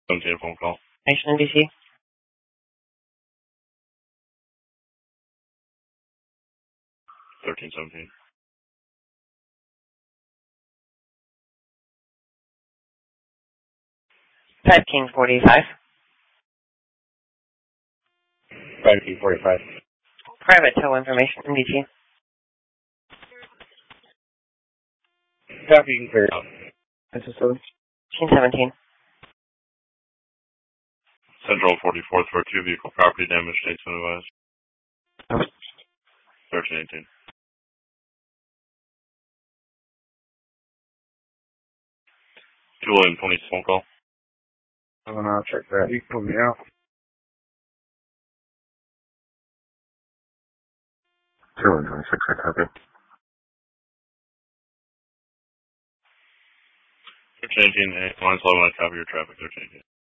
17 phone call. Nation NBC. 1317. 5 King 45. 5 King 45. Private tow information NBC. Copy, you can clear out. This is 17. Central 44th for 2 vehicle property damage, states and advised. 1318. Julian, police phone call. I'll check that. You can put me out. 2126, I copy. 1318, lines 11, I copy your traffic, 1318.